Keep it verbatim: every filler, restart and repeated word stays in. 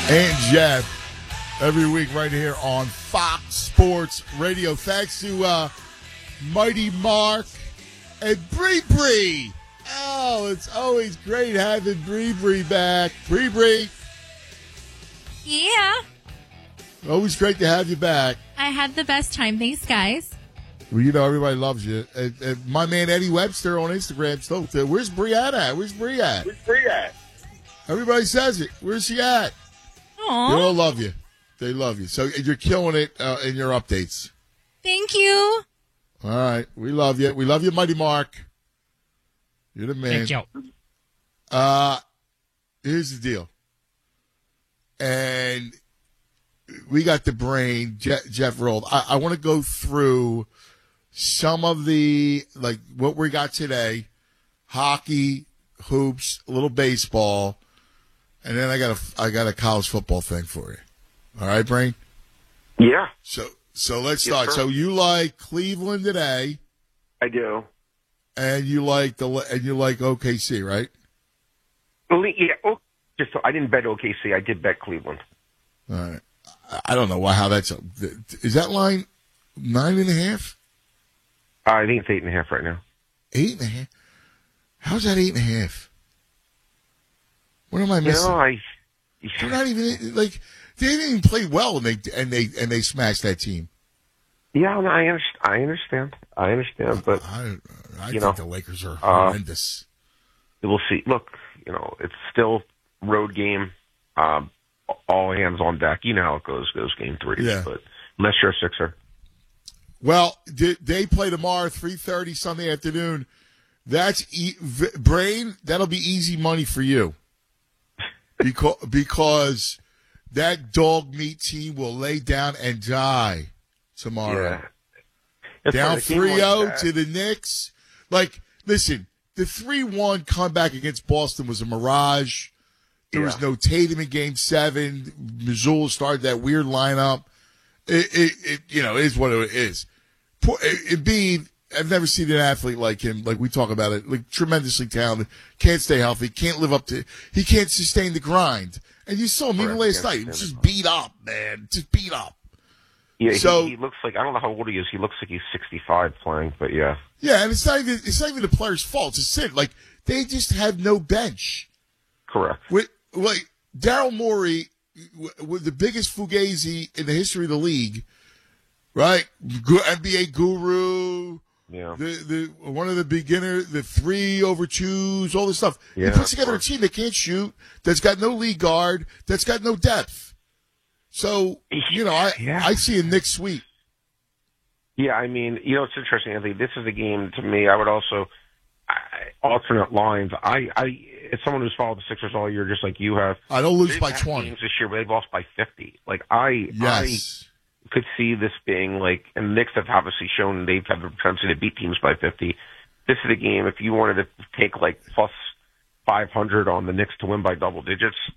And Jeff, every week right here on Fox Sports Radio. Thanks to uh, Mighty Mark and Bree Bree. Oh, it's always great having Bree Bree back. Bree Bree. Yeah. Always great to have you back. I had the best time. Thanks, guys. Well, you know, everybody loves you. And, and my man Eddie Webster on Instagram still. Where's Brianna at? Where's Bree at? Where's Bree at? Everybody says it. Where's she at? Aww. They all love you. They love you. So you're killing it uh, in your updates. Thank you. All right. We love you. We love you, Mighty Mark. You're the man. Thank you. Uh, here's the deal. And we got the brain, Je- Jeff rolled. I, I want to go through some of the, like, what we got today. Hockey, hoops, a little baseball. And then I got a, I got a college football thing for you. All right, Brain? Yeah, So, so let's Yes, start. sir. So you like Cleveland today, I do. and you like the, and you like O K C, right? Well, yeah, oh, just so I didn't bet O K C. I did bet Cleveland. All right. I- I don't know why, how that's, is that line nine and a half? Uh, I think it's eight and a half right now. Eight and a half? How's that eight and a half? What am I You missing? know, I. They're not even, like, they didn't even play well, and they, and they, and they smashed that team. Yeah, no, I understand. I understand. I understand, but I, I You think know, the Lakers are uh, horrendous. we'll see. Look, you know, it's still road game. Um, all hands on deck. You know how it goes. Goes game three. Yeah. But unless you're a Sixer. Well, they, they play tomorrow, three thirty Sunday afternoon. That's e- v- Brain. That'll be easy money for you, because because that dog meat team will lay down and die tomorrow. Yeah. It's Down funny, a team three oh like that- to the Knicks. Like, listen, the three one comeback against Boston was a mirage. There was Yeah. no Tatum in Game Seven. Missoula started that weird lineup. It, it, it you know, is what it is. Poor, Embiid, I've never seen an athlete like him. Like we talk about it, like tremendously talented. Can't stay healthy. Can't live up to. He can't sustain the grind. And you saw him even Correct. last Can't night. He was sustain just the beat up, man. Just beat up. Yeah, So- he, he looks like I don't know how old he is. He looks like he's sixty-five playing, but yeah. Yeah, and it's not even it's not even the player's fault. It's a sin. Like they just have no bench. Correct. With like Daryl Morey, w- with the biggest fugazi in the history of the league, right? Gu- N B A guru, Yeah. the the one of the beginner, the three over twos, all this stuff. Yeah, he puts of together a course. team that can't shoot, that's got no lead guard, that's got no depth. So you know, I Yeah. I see a Knicks sweep. Yeah, I mean, you know, it's interesting, Anthony. This is a game to me. I would also I, alternate lines. I, I, as someone who's followed the Sixers all year, just like you have, I don't lose they've by had twenty. games this year where they've lost by fifty. Like I, Yes. I could see this being like, and the Knicks have obviously shown they've had the propensity to beat teams by fifty. This is a game. If you wanted to take like plus five hundred on the Knicks to win by double digits,